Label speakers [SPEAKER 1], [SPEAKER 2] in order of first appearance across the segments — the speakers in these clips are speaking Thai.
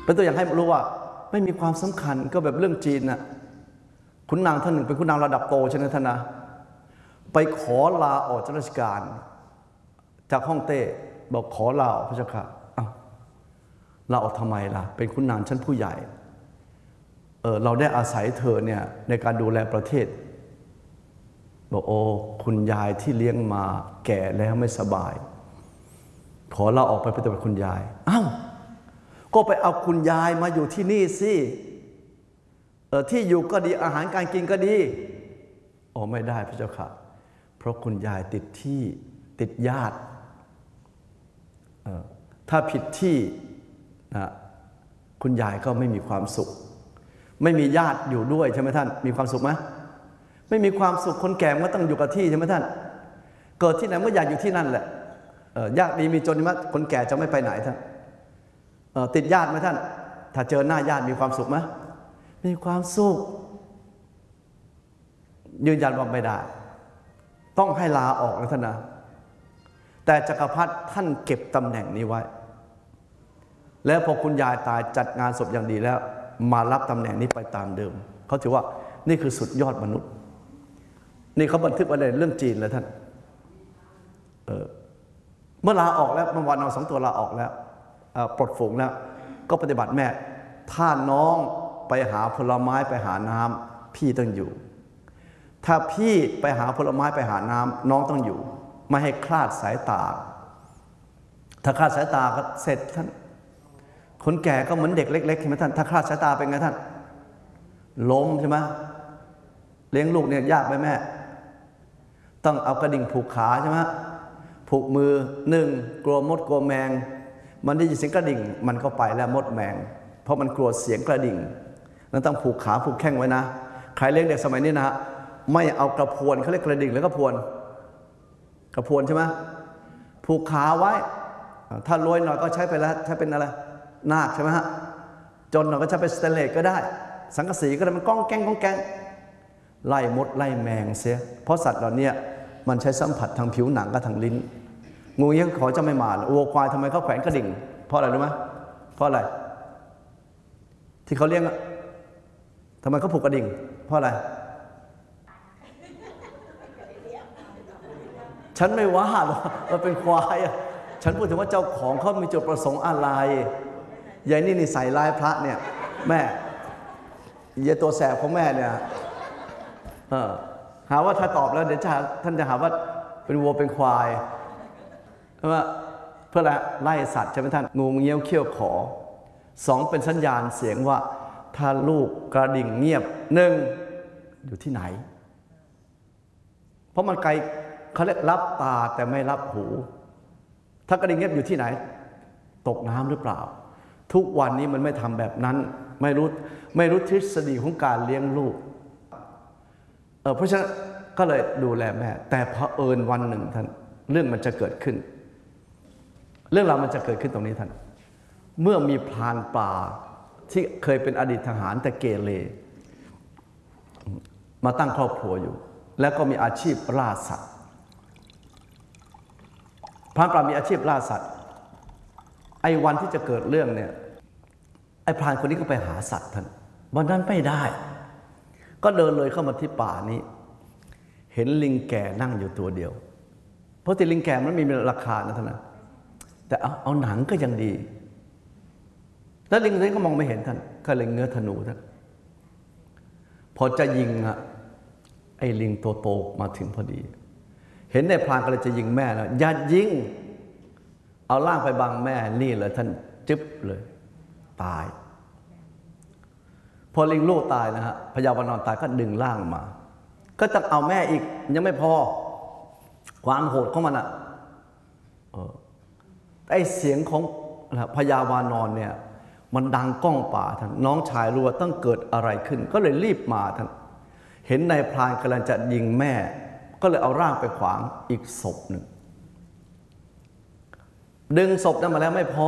[SPEAKER 1] เป็นตัวอย่างให้รู้ว่าไม่มีความสำคัญก็แบบเรื่องจีนน่ะขุนนางท่านหนึ่งเป็นขุนนางระดับโตใช่ไหมท่านนะไปขอลาออกจากราชการจากฮ่องเต้บอกขอลาออกพระเจ้าค่ะลาออกทำไมล่ะเป็นขุนนางชั้นผู้ใหญ่เราได้อาศัยเธอเนี่ยในการดูแลประเทศบอกโอ้คุณยายที่เลี้ยงมาแก่แล้วไม่สบายขอลาออกไปเป็นคุณยายก็ไปเอาคุณยายมาอยู่ที่นี่สิที่อยู่ก็ดีอาหารการกินก็ดีไม่ได้พระเจ้าค่ะเพราะคุณยายติดที่ติดญาติถ้าผิดที่นะคุณยายก็ไม่มีความสุขไม่มีญาติอยู่ด้วยใช่ไหมท่านมีความสุขไหมไม่มีความสุขคนแก่ก็ต้องอยู่กับที่ใช่ไหมท่านเกิดที่ไหนก็อยากอยู่ที่นั่นแหละยากดีมีจนมั้ยคนแก่จะไม่ไปไหนท่านติดญาติไหมท่านถ้าเจอหน้าญาติมีความสุขไหมมีความสุขยืนยันว่าไม่ได้ต้องให้ลาออกนะท่านนะแต่จักรพรรดิท่านเก็บตำแหน่งนี้ไว้แล้วพอคุณยายตายจัดงานศพอย่างดีแล้วมารับตำแหน่งนี้ไปตามเดิมเขาถือว่านี่คือสุดยอดมนุษย์นี่เขาบันทึกไว้ในเรื่องจีนเลยท่านเมื่อลาออกแล้วเมื่อวันเอา2 ตัวลาออกแล้วปลดฝูงแล้วก็ปฏิบัติแม่ถ้าน้องไปหาผลไม้ไปหาน้ำพี่ต้องอยู่ถ้าพี่ไปหาผลไม้ไปหาน้ำน้องต้องอยู่ไม่ให้คลาดสายตาถ้าคลาดสายตาก็เสร็จท่านคนแก่ก็เหมือนเด็กเล็กๆใช่ไหมท่านถ้าคลาดสายตาเป็นไงท่านล้มใช่ไหมเลี้ยงลูกเนี่ยยากไหมแม่ต้องเอากระดิ่งผูกขาใช่ไหมผูกมือ1กลัวมดกลัวแมงมันได้ยินเสียงกระดิ่งมันก็ไปแล้วมดแมงเพราะมันกลัวเสียงกระดิ่งนั้นต้องผูกขาผูกแข้งไว้นะใครเลี้ยงเด็กสมัยนี้นะไม่เอากระพวนเขาเรียกกระดิ่งหรือกระพวนใช่ไหมผูกขาไว้ถ้ารวยหน่อยก็ใช้ไปแล้วใช้เป็นอะไรนาคใช่ไหมฮะจนหน่อยก็ใช้เป็นสเตนเลสก็ได้สังกะสีก็ได้มันก้องแก้งไล่มดไล่แมงเสียเพราะสัตว์เหล่านี้มันใช้สัมผัสทางผิวหนังกับทางลิ้นงูเงี้ยขอจะไม่มาวัวควายทำไมเขาแขวนกระดิ่งเพราะอะไรรู้ไหมเพราะอะไรที่เขาเลี้ยงทำไมเขาผูกกระดิ่งเพราะอะไรฉันไม่ว่าหรอกว่าเป็นควายฉันพูดถึงว่าเจ้าของเขามีจุดประสงค์อะไรยายนี่ใส่ลายพระเนี่ยแม่ยายตัวแสบของแม่เนี่ยหาว่าถ้าตอบแล้วเดี๋ยวท่านจะหาว่าเป็นวัวเป็นควายเพราะว่าเพื่อไล่สัตว์ใช่ไหมท่านงูเงี้ยวเขี้ยวขอ2เป็นสัญญาณเสียงว่าถ้าลูกกระดิ่งเงียบ1อยู่ที่ไหนเพราะมันไกลเขาเรียกรับตาแต่ไม่รับหูถ้ากระดิ่งเงียบอยู่ที่ไหนตกน้ำหรือเปล่าทุกวันนี้มันไม่ทำแบบนั้นไม่รู้ทฤษฎีของการเลี้ยงลูกเพราะฉะนั้นก็เลยดูแลแม่แต่เผอิญวันหนึ่งท่านเรื่องมันจะเกิดขึ้นเรื่องราวมันจะเกิดขึ้นตรงนี้ท่านเมื่อมีพรานป่าที่เคยเป็นอดีตทหารแต่เกเรมาตั้งครอบครัวอยู่แล้วก็มีอาชีพล่าสัตว์พรานป่ามีอาชีพล่าสัตว์ไอ้วันที่จะเกิดเรื่องเนี่ยไอ้พรานคนนี้ก็ไปหาสัตว์ท่านวันนั้นไม่ได้ก็เดินเลยเข้ามาที่ป่านี้เห็นลิงแก่นั่งอยู่ตัวเดียวเพราะที่ลิงแก่มันมีราคานะท่านนะแต่เอาหนังก็ยังดีแล้วลิงตัวนี้ก็มองไม่เห็นท่านก็เลยเงื้อธนูท่านพอจะยิงไอ้ลิงตัวโตมาถึงพอดีเห็นในพรานก็เลยจะยิงแม่แล้วอย่ายิงเอาล่างไปบังแม่นี่เลยท่านจึ๊บเลยตายพอลิงลูกตายนะฮะพญาวานอนตายก็ดึงล่างมาก็ต้องเอาแม่อีกยังไม่พอความโหดของมันไอ้เสียงของพญาวานอนเนี่ยมันดังก้องป่าท่านน้องชายรู้ว่าต้องเกิดอะไรขึ้นก็เลยรีบมาท่านเห็นนายพรานกำลังจะยิงแม่ก็เลยเอาร่างไปขวางอีกศพหนึ่งดึงศพนั้นมาแล้วไม่พอ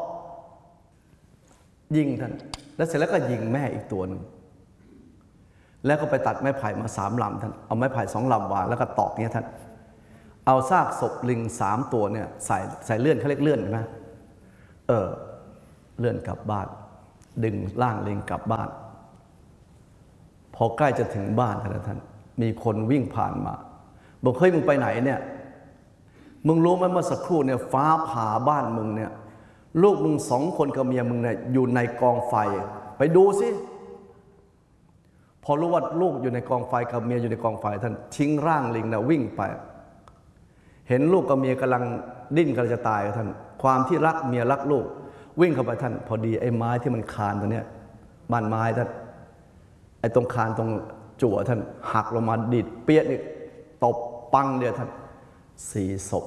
[SPEAKER 1] ยิงท่านแล้วเสร็จแล้วก็ยิงแม่อีกตัวหนึ่งแล้วก็ไปตัดไม้ไผ่มา3 ลำท่านเอาไม้ไผ่2 ลำวางแล้วก็ตอกเนี่ยท่านเอาซากศพลิง3 ตัวเนี่ยใส่เลื่อนเขาเรียกเลื่อนนะเลื่อนกลับบ้านดึงร่างลิงกลับบ้านพอใกล้จะถึงบ้านท่านมีคนวิ่งผ่านมาบอกเฮ้ยมึงไปไหนเนี่ยมึงรู้ไหมเมื่อสักครู่เนี่ยฟ้าผ่าบ้านมึงเนี่ยลูกมึง2 คนกับเมียมึงเนี่ยอยู่ในกองไฟไปดูสิพอรู้ว่าลูกอยู่ในกองไฟกับเมียอยู่ในกองไฟท่านทิ้งร่างลิงนะวิ่งไปเห็นลูกกับเมียกำลังดิ้นกำลังจะตายท่านความที่รักเมียรักลูกวิ่งเข้าไปท่านพอดีไอ้ไม้ที่มันคานตัวเนี้ยบ้านไม้ท่านไอ้ตรงคานตรงจั่วท่านหักลงมาดิดเปี้ยนี่ตบปังเดียวท่าน4 ศพ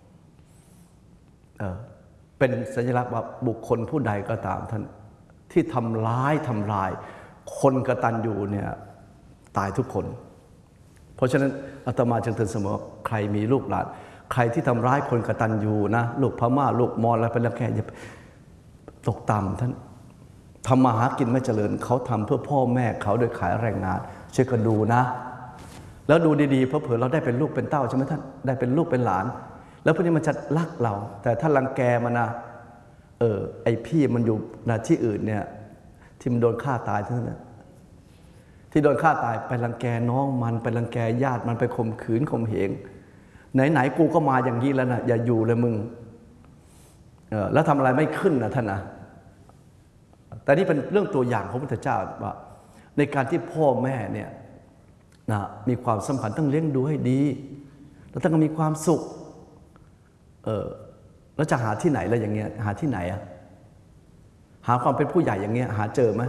[SPEAKER 1] เป็นสัญลักษณ์ว่าบุคคลผู้ใดก็ตามท่านที่ทำร้ายคนกตัญญูเนี่ยตายทุกคนเพราะฉะนั้นอาตมาจึงเตือนเสมอใครมีลูกหลานใครที่ทำร้ายคนกตัญญูนะลูกพม่าลูกมอญอะไรเป็นแล้วแค่อย่าตกต่ำท่านทำมาหากินไม่เจริญเขาทำเพื่อพ่อแม่เขาโดยขายแรงงานช่วยกันดูนะแล้วดูดีๆเพราะเผื่อเราได้เป็นลูกเป็นเต้าใช่ไหมท่านได้เป็นลูกเป็นหลานแล้วพวกนี้มันจะรักเราแต่ถ้ารังแกมันนะไอพี่มันอยู่ที่อื่นเนี่ยที่มันโดนฆ่าตายทั้งนั้นที่โดนฆ่าตายไปรังแกน้องมันไปรังแกญาติมันไปข่มขืนข่มเหงไหนกูก็มาอย่างนี้แล้วนะอย่าอยู่เลยมึงแล้วทำอะไรไม่ขึ้นนะท่านนะแต่นี่เป็นเรื่องตัวอย่างของพระพุทธเจ้าว่าในการที่พ่อแม่เนี่ยนะมีความสำคัญต้องเลี้ยงดูให้ดีแล้วต้องมีความสุขแล้วจะหาที่ไหนแล้วอย่างเงี้ยหาที่ไหนอะหาความเป็นผู้ใหญ่อย่างเงี้ยหาเจอไหม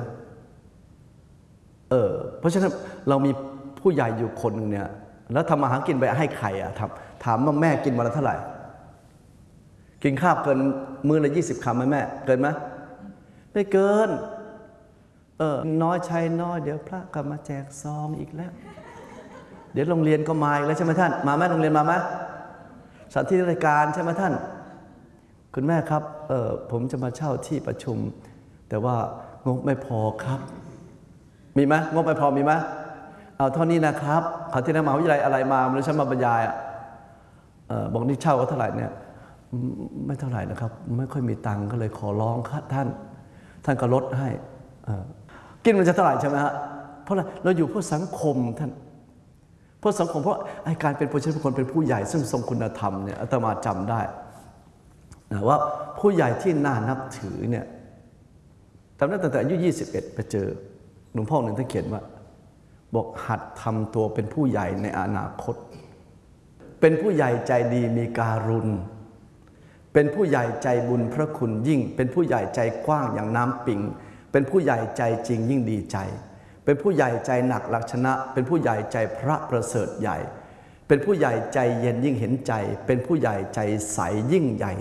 [SPEAKER 1] เพราะฉะนั้นเรามีผู้ใหญ่อยู่คนหนึ่งเนี่ยแล้วทำมาหากินไปให้ใครอะถามว่าแม่กินวันละเท่าไหร่กินข้าวเกินมื้อละ20 คำไหมแม่เกินไหมไม่เกินน้อยชัยน้อยเดี๋ยวพระก็มาแจกซองอีกแล้วเดี๋ยวโรงเรียนก็มาอีกแล้วใช่ไหมท่านมาไหมโรงเรียนมาไหมสถานที่ราชการใช่ไหมท่านคุณแม่ครับผมจะมาเช่าที่ประชุมแต่ว่างบไม่พอครับมีไหมงบไม่พอมีไหมเอาเท่านี้นะครับเขาที่นั่นมหาวิทยาลัยอะไรมาไม่รู้ฉันมาบรรยายบอกนี่เช่าก็เท่าไหร่เนี่ยไม่เท่าไหร่นะครับไม่ค่อยมีตังค์ก็เลยขอร้องค่ะท่านก็ลดให้กินมันจะเท่าไหร่ใช่ไหมฮะเพราะอะไรเราอยู่เพื่อสังคมท่านเพื่อสังคมเพราะไอ้การเป็นผู้ใหญ่เป็นคนเป็นผู้ใหญ่ซึ่งทรงคุณธรรมเนี่ยอาตมาจำได้ว่าผู้ใหญ่ที่น่านับถือเนี่ยจำได้ตั้งแต่อายุ21ไปเจอหลวงพ่อหนึ่งท่านเขียนว่าบอกหัดทำตัวเป็นผู้ใหญ่ในอนาคตเป็นผู้ใหญ่ใจดีมีการุณเป็นผู้ใหญ่ใจบุญพระคุณยิ่งเป็นผู้ใหญ่ใจกว้างอย่างน้ำปิงเป็นผู้ใหญ่ใจจริงยิ่งดีใจเป็นผู้ใหญ่ใจหนักหลักชนะเป็นผู้ใหญ่ใจพระประเสริฐใหญ่เป็นผู้ใหญ่ใจเย็นยิ่งเห็นใจเป็นผู้ใหญ่ใจใสยิ่งใหญ่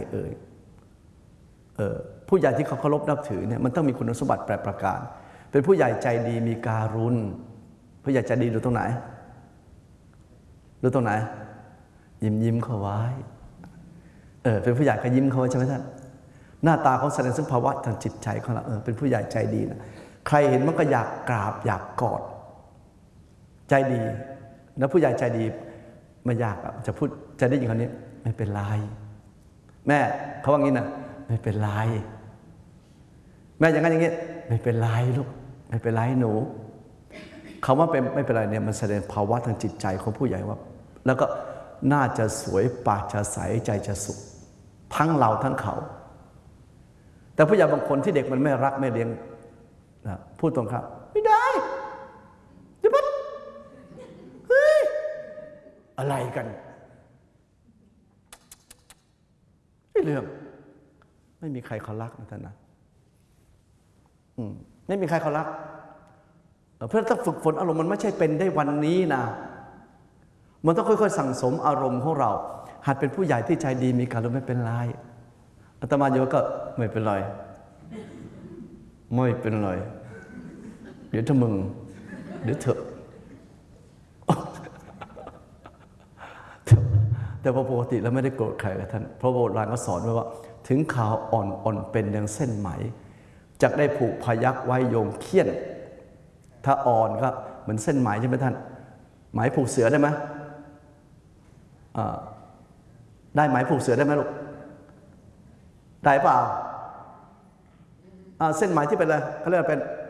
[SPEAKER 1] ผู้ใหญ่ที่เขาเคารพนับถือเนี่ยมันต้องมีคุณสมบัติ8 ประการเป็นผู้ใหญ่ใจดีมีการุณผู้ใหญ่ใจดีดูตรงไหนดูตรงไหนยิ้มเขาไว้เป็นผู้ใหญ่ก็ยิ้มเขาไว้ใช่ไหมท่านหน้าตาเขาแสดงซึ่งภาวะทางจิตใจเขาละเป็นผู้ใหญ่ใจดีนะใครเห็นมันก็อยากกราบอยากกอดใจดีแล้วผู้ใหญ่ใจดีไม่อยากจะพูดจะได้ยินคำนี้ไม่เป็นไรแม่เขาว่างี้นะไม่เป็นไรแม่อย่างนั้นอย่างนี้ไม่เป็นไรลูกไม่เป็นไรหนูคำว่าเป็นไม่เป็นไรเนี่ยมันแสดงภาวะทางจิตใจของผู้ใหญ่ว่าแล้วก็น่าจะสวยปากจะใสใจจะสุขทั้งเราทั้งเขาแต่ผู้ใหญ่บางคนที่เด็กมันไม่รักไม่เลี้ยงนะพูดตรงครับไม่ได้จะพัดเฮ้ยอะไรกันไม่เรื่องไม่มีใครเขารักนะท่านนะไม่มีใครเขารักเพื่อถ้าฝึกฝนอารมณ์มันไม่ใช่เป็นได้วันนี้นะมันต้องค่อยๆสั่งสมอารมณ์ของเราหัดเป็นผู้ใหญ่ที่ใจดีมีการุณไม่เป็นไรอาตมาโยก็ไม่เป็นไรไม่เป็นไรเดี๋ยวถ้ามึงเดี๋ยวเถอะแต่พอปกติแล้วไม่ได้โกรธใครกับท่านเพราะโบราณก็สอนไว้ว่าถึงขาวอ่อนเป็นดังเส้นไหมจะได้ผูกพยักไว้โยงเขี้ยนถ้าอ่อนก็เหมือนเส้นไหมใช่ไหมท่านไหมผูกเสือได้ไหมได้ไหมผูกเสือได้ไหมลูกได้เปล่าเส้นไหมที่เป็นอะไรเขาเรียกว่าเป็น